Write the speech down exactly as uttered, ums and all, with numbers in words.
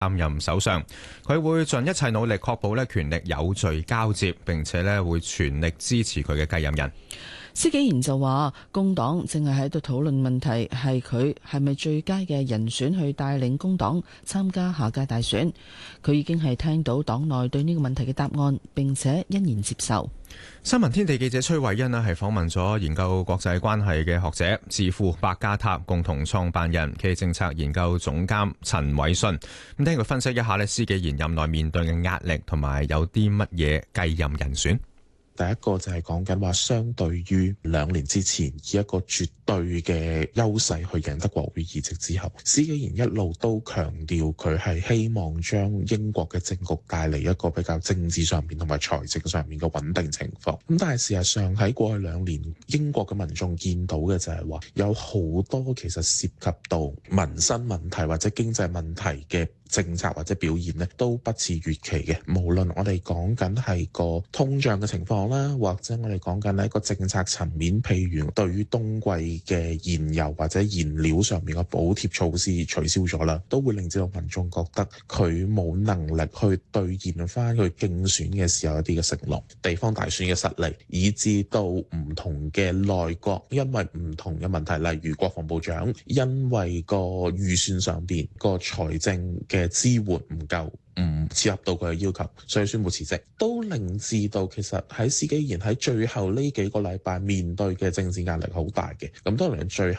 擔任首相，佢會盡一切努力確保咧權力有序交接，並且咧會全力支持佢嘅繼任人。 施紀賢就話，工黨正係喺度討論問題，係佢係咪最佳嘅人選去帶領工黨參加下屆大選。佢已經係聽到黨內對呢個問題嘅答案，並且欣然接受。 新聞天地記者崔慧欣咧係訪問咗研究國際關係嘅學者、智庫百家塔共同創辦人暨政策研究總監陳偉信，咁聽佢分析一下咧施紀賢任內面對嘅壓力同埋有啲乜嘢繼任人選。 第一個就係講緊話，相對於兩年之前以一個絕對嘅優勢去贏得國會議席之後，施紀賢一路都強調佢係希望將英國嘅政局帶嚟一個比較政治上面同埋財政上面嘅穩定情況。咁但係事實上喺過去兩年，英國嘅民眾見到嘅就係話，有好多其實涉及到民生問題或者經濟問題嘅政策或者表現呢都不似預期嘅。無論我哋講緊係個通脹嘅情況啦，或者我哋講緊喺個政策層面，譬如對於冬季嘅燃油或者燃料上面嘅補貼措施取消咗啦，都會令至到民眾覺得佢冇能力去兌現翻佢競選嘅時候一啲嘅承諾，地方大選嘅失利，以至到唔同嘅內閣因為唔同嘅問題，例如國防部長因為個預算上邊個財政嘅支援唔夠，唔切合到佢嘅要求，所以宣布辭職，都令至到其實喺施紀賢喺最後呢幾個禮拜面對嘅政治壓力好大嘅。咁當然最後